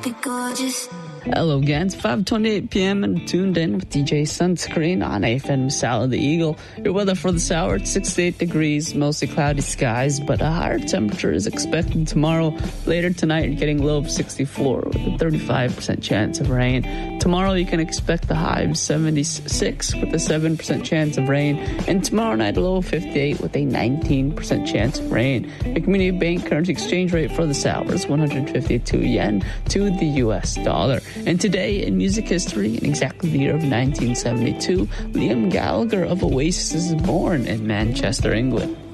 Hello again, it's 5:28 p.m. and tuned in with DJ Sunscreen on AFM Salad the Eagle. Your weather for this hour, it's 68 degrees, mostly cloudy skies, but a higher temperature is expected tomorrow. Later tonight, you're getting low of 64 with a 35% chance of rain. Tomorrow, you can expect the high of 76 with a 7% chance of rain. And tomorrow night, a low of 58 with a 19% chance of rain. The Community Bank currency exchange rate for this hour is 152 yen to the US dollar. And today in music history, in exactly the year of 1972, Liam Gallagher of Oasis is born in Manchester, England.